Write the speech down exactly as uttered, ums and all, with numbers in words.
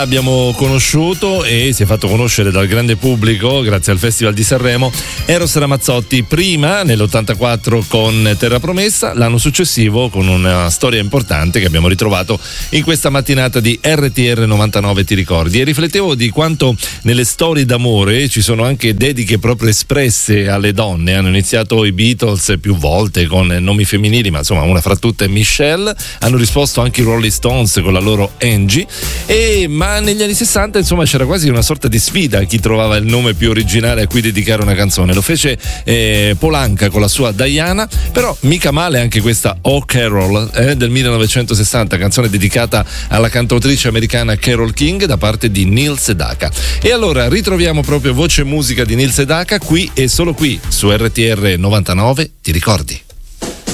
Abbiamo conosciuto e si è fatto conoscere dal grande pubblico grazie al Festival di Sanremo Eros Ramazzotti, prima nell'ottantaquattro con Terra Promessa, l'anno successivo con una storia importante che abbiamo ritrovato in questa mattinata di R T R novantanove Ti ricordi, e riflettevo di quanto nelle storie d'amore ci sono anche dediche proprio espresse alle donne. Hanno iniziato i Beatles più volte con nomi femminili, ma insomma una fra tutte è Michelle, hanno risposto anche i Rolling Stones con la loro Angie, e ma negli anni sessanta insomma c'era quasi una sorta di sfida a chi trovava il nome più originale a cui dedicare una canzone. Lo fece eh, Polanca con la sua Diana, però mica male anche questa Oh Carol eh, del millenovecentosessanta, canzone dedicata alla cantautrice americana Carole King da parte di Neil Sedaka. E allora ritroviamo proprio voce e musica di Neil Sedaka qui e solo qui su R T R novantanove Ti ricordi.